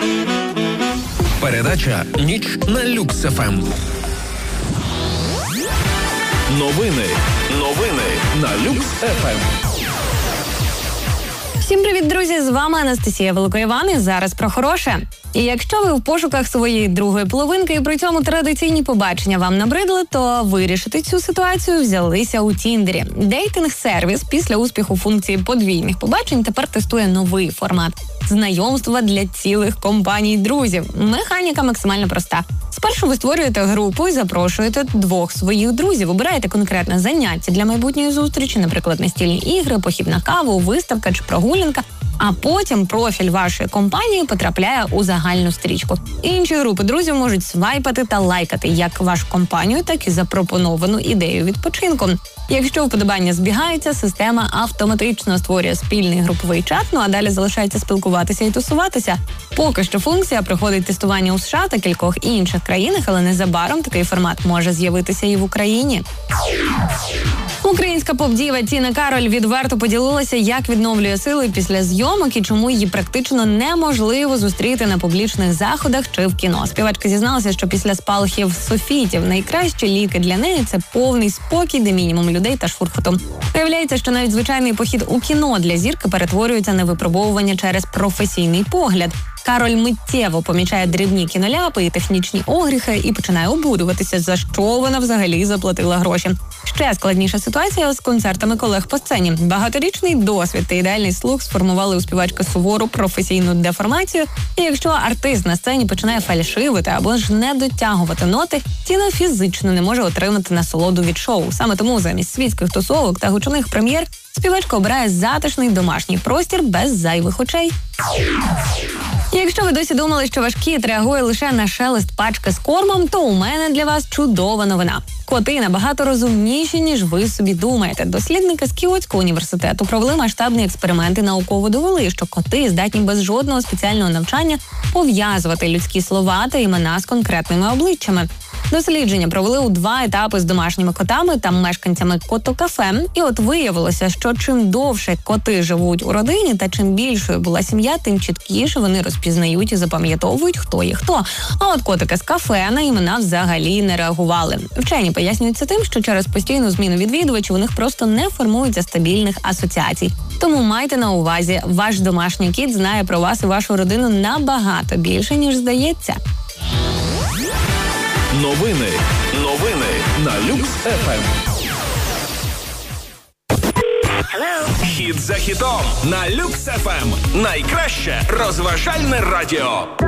Передача «Ніч на Люкс ФМ». Новини на Люкс ФМ. Всім привіт, друзі! З вами Анастасія Великоїван і зараз про хороше. І якщо ви в пошуках своєї другої половинки і при цьому традиційні побачення вам набридли, то вирішити цю ситуацію взялися у Тіндері. Дейтинг-сервіс після успіху функції подвійних побачень тепер тестує новий формат – знайомства для цілих компаній друзів. Механіка максимально проста. Спершу ви створюєте групу і запрошуєте двох своїх друзів. Обираєте конкретне заняття для майбутньої зустрічі, наприклад, настільні ігри, похід на каву, виставка чи прогулянка. А потім профіль вашої компанії потрапляє у загальну стрічку. Інші групи друзів можуть свайпати та лайкати як вашу компанію, так і запропоновану ідею відпочинку. Якщо вподобання збігаються, система автоматично створює спільний груповий чат, а далі залишається спілкуватися і тусуватися. Поки що функція проходить тестування у США та кількох інших країнах, але незабаром такий формат може з'явитися і в Україні. Українська поп-діва Тіна Кароль відверто поділилася, як відновлює сили після зйомок і чому її практично неможливо зустріти на публічних заходах чи в кіно. Співачка зізналася, що після спалахів софітів найкращі ліки для неї – це повний спокій, де мінімум людей та шурхоту. Виявляється, що навіть звичайний похід у кіно для зірки перетворюється на випробовування через професійний погляд. Кароль миттєво помічає дрібні кіноляпи і технічні огріхи і починає обурюватися, за що вона взагалі заплатила гроші. Ще складніша ситуація з концертами колег по сцені. Багаторічний досвід та ідеальний слух сформували у співачки сувору професійну деформацію. І якщо артист на сцені починає фальшивити або ж не дотягувати ноти, Тіна фізично не може отримати насолоду від шоу. Саме тому замість світських тусовок та гучних прем'єр співачка обирає затишний домашній простір без зайвих очей. Якщо ви досі думали, що ваш кіт реагує лише на шелест пачки з кормом, то у мене для вас чудова новина. Коти набагато розумніші, ніж ви собі думаєте. Дослідники з Кіотського університету провели масштабний експеримент і науково довели, що коти здатні без жодного спеціального навчання пов'язувати людські слова та імена з конкретними обличчями. Дослідження провели у 2 етапи з домашніми котами та мешканцями котокафе. І от виявилося, що чим довше коти живуть у родині та чим більшою була сім'я, тим чіткіше вони розпізнають і запам'ятовують, хто є хто. А от котики з кафе на імена взагалі не реагували. Вчені пояснюють це тим, що через постійну зміну відвідувачів у них просто не формується стабільних асоціацій. Тому майте на увазі, ваш домашній кіт знає про вас і вашу родину набагато більше, ніж здається. Новини на Люкс ФМ. Хіт за хітом на Люкс ФМ. Найкраще розважальне радіо.